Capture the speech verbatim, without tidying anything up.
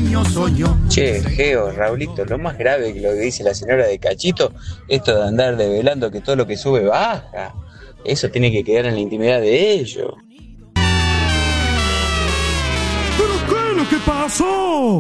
niño soñó. Che, Geo, Raulito, lo más grave que lo que dice la señora de Cachito, esto de andar develando que todo lo que sube baja. Eso tiene que quedar en la intimidad de ellos. ¿Pero qué es lo que pasó?